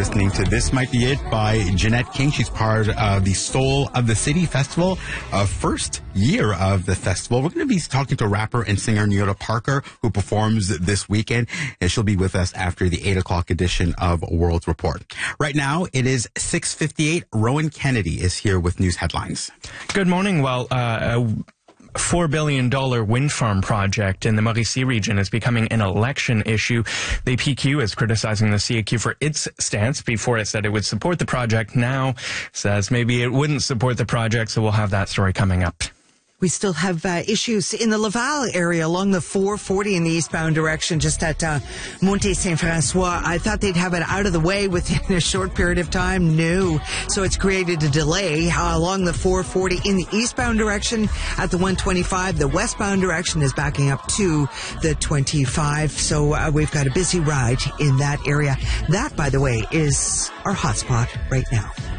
listening to This Might Be It by Jeanette King. She's part of the Soul of the City Festival, first year of the festival. We're going to be talking to rapper and singer Nyota Parker, who performs this weekend, and she'll be with us after the 8 o'clock edition of World Report. Right now, it is 6:58. Rowan Kennedy is here with news headlines. Good morning. Well, $4 billion wind farm project in the Mauricie region is becoming an election issue. The PQ is criticizing the CAQ for its stance. Before it said it would support the project, now says maybe it wouldn't support the project, so we'll have that story coming up. We still have issues in the Laval area along the 440 in the eastbound direction, just at Monte-Saint-François. I thought they'd have it out of the way within a short period of time. No. So it's created a delay along the 440 in the eastbound direction at the 125. The westbound direction is backing up to the 25. So we've got a busy ride in that area. That, by the way, is our hotspot right now.